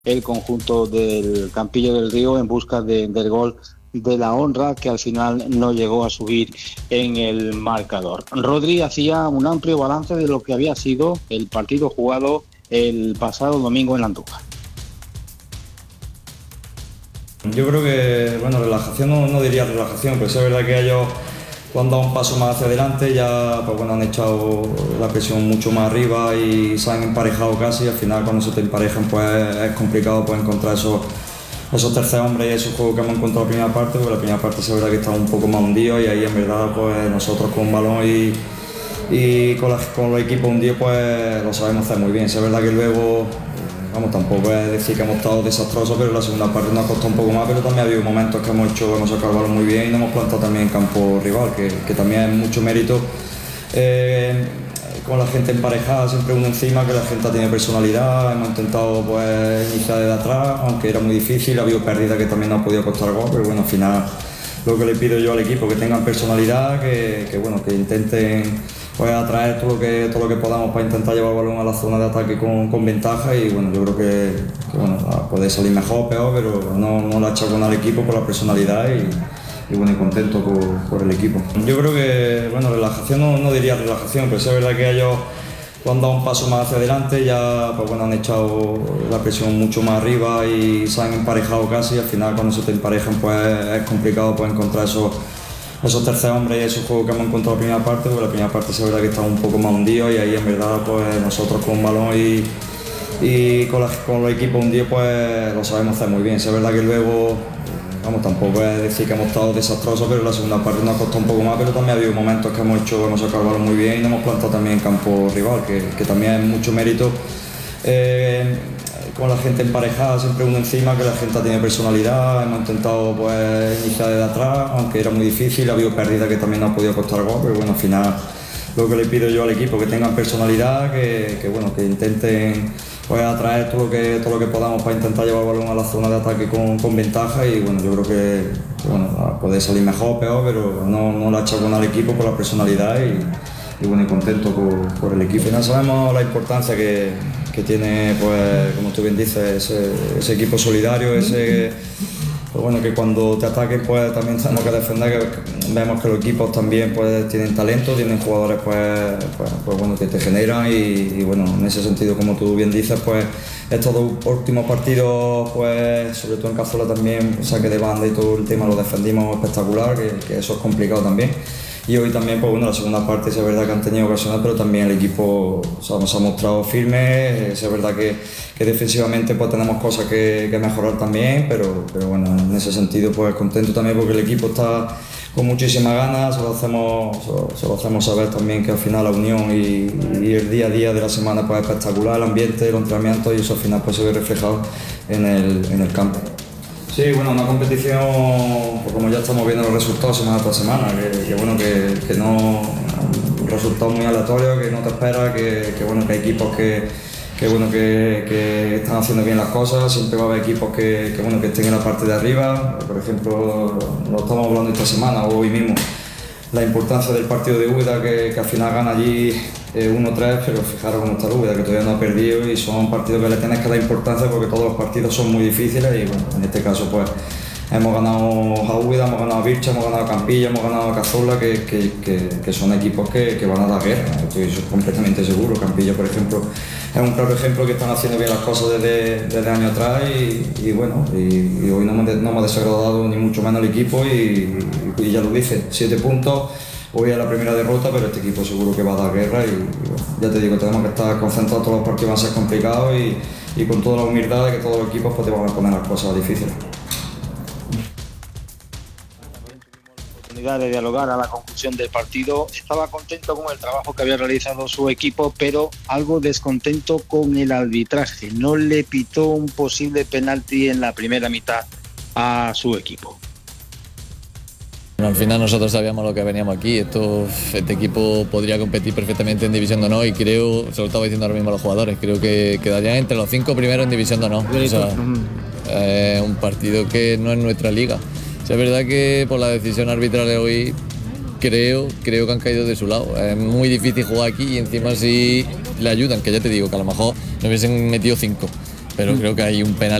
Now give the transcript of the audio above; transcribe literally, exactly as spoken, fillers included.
el conjunto del Campillo del Río en busca de, del gol de la honra, que al final no llegó a subir en el marcador. Rodri hacía un amplio balance de lo que había sido el partido jugado el pasado domingo en la Andújar. Yo creo que, bueno, relajación no, no diría relajación, pero sí es verdad que ellos cuando dan un paso más hacia adelante ya pues bueno, han echado la presión mucho más arriba y se han emparejado casi, y al final cuando se te emparejan pues es complicado pues encontrar esos, esos tercer hombres y esos juegos que hemos encontrado en la primera parte, porque la primera parte sí es verdad que está un poco más hundido y ahí en verdad pues nosotros con un balón y, y con, la, con los equipos hundidos pues lo sabemos hacer muy bien. Sí es verdad que luego, vamos, tampoco es decir que hemos estado desastrosos, pero la segunda parte nos ha costado un poco más, pero también ha habido momentos que hemos hecho, hemos sacado el balón muy bien y nos hemos plantado también en campo rival, que, que también es mucho mérito. Eh, con la gente emparejada, siempre uno encima, que la gente ha tenido personalidad, hemos intentado pues iniciar desde atrás, aunque era muy difícil, ha habido pérdidas que también nos ha podido costar gol, pero bueno, al final lo que le pido yo al equipo, que tengan personalidad, que, que bueno, que intenten pues atraer todo lo que todo lo que podamos para intentar llevar el balón a la zona de ataque con, con ventaja, y bueno, yo creo que, que bueno, puede salir mejor o peor, pero no, no la ha echado con al equipo por la personalidad y, y bueno, y contento por, por el equipo. Yo creo que, bueno, relajación no, no diría relajación, pero sí es verdad que ellos cuando dan un paso más hacia adelante ya pues bueno, han echado la presión mucho más arriba y se han emparejado casi, y al final cuando se te emparejan pues es complicado pues encontrar esos esos tercer hombres y esos juegos que hemos encontrado en la primera parte, porque la primera parte sí es verdad que está un poco más hundido y ahí en verdad pues nosotros con un balón y, y con, la, con los equipos hundidos pues lo sabemos hacer muy bien. Sí es verdad que luego, vamos, tampoco es decir que hemos estado desastrosos, pero la segunda parte nos ha costado un poco más, pero también ha habido momentos que hemos hecho, hemos sacado el balón muy bien y nos hemos plantado también en campo rival, que, que también es mucho mérito. Eh, con la gente emparejada, siempre uno encima, que la gente ha tenido personalidad, hemos intentado pues iniciar desde atrás, aunque era muy difícil, ha habido pérdidas que también nos ha podido costar gol, pero bueno, al final lo que le pido yo al equipo, que tengan personalidad, que, que bueno, que intenten pues atraer todo lo que todo lo que podamos para intentar llevar el balón a la zona de ataque con, con ventaja, y bueno, yo creo que, que bueno, puede salir mejor o peor, pero no, no la ha echado con al equipo por la personalidad y, y bueno, y contento por, por el equipo. Y no sabemos la importancia que, que tiene, pues, como tú bien dices, ese, ese equipo solidario, ese, pues bueno, que cuando te ataquen pues también tenemos que defender, que vemos que los equipos también pues tienen talento, tienen jugadores pues, pues, pues bueno, que te generan y, y bueno, en ese sentido, como tú bien dices, pues estos dos últimos partidos, pues sobre todo en Cazorla también, saque de banda y todo el tema lo defendimos espectacular, que, que eso es complicado también. Y hoy también, pues bueno, la segunda parte sí es verdad que han tenido ocasiones, pero también el equipo, o sea, nos ha mostrado firme. Sí es verdad que, que defensivamente pues tenemos cosas que, que mejorar también, pero, pero bueno, en ese sentido pues contento también porque el equipo está con muchísimas ganas, se lo hacemos, se lo, se lo hacemos saber también, que al final la unión y, y el día a día de la semana pues es espectacular, el ambiente, los entrenamientos, y eso al final pues se ve reflejado en el, en el campo. Sí, bueno, una competición, pues como ya estamos viendo los resultados semana tras semana, que, que bueno, que, que no, un resultado muy aleatorio, que no te esperas, que, que bueno, que hay equipos que, que bueno, que, que están haciendo bien las cosas, siempre va a haber equipos que, que bueno, que estén en la parte de arriba. Por ejemplo, lo estamos hablando esta semana o hoy mismo, la importancia del partido de Úbeda, que, que al final gana allí eh, uno tres, pero fijaros cómo está Úbeda, que todavía no ha perdido, y son partidos que le tienes que dar importancia porque todos los partidos son muy difíciles, y bueno, en este caso pues hemos ganado a Úbeda, hemos ganado a Bircha, hemos ganado a Campilla, hemos ganado a Cazorla, que, que, que, que son equipos que, que van a dar guerra, estoy completamente seguro. Campilla, por ejemplo, es un claro ejemplo que están haciendo bien las cosas desde, desde años atrás, y, y bueno, y, y hoy no hemos, no hemos desagradado ni mucho menos el equipo, y, y, y ya lo dice, siete puntos. Hoy es la primera derrota, pero este equipo seguro que va a dar guerra, y, y bueno, ya te digo, tenemos que estar concentrados, todos los partidos van a ser complicados, y, y con toda la humildad de que todos los equipos pues, te van a poner las cosas difíciles. De dialogar a la conclusión del partido, estaba contento con el trabajo que había realizado su equipo, pero algo descontento con el arbitraje. No le pitó un posible penalti en la primera mitad a su equipo. Al final nosotros sabíamos lo que veníamos aquí. Esto, este equipo podría competir perfectamente en División de Honor, y creo, se lo estaba diciendo ahora mismo a los jugadores, creo que quedarían entre los cinco primeros en División de Honor. O sea, es eh, un partido que no es nuestra liga. O sea, es verdad que por la decisión arbitral de hoy creo, creo que han caído de su lado. Es muy difícil jugar aquí, y encima si le ayudan, que ya te digo que a lo mejor nos hubiesen metido cinco. pero creo que hay un penal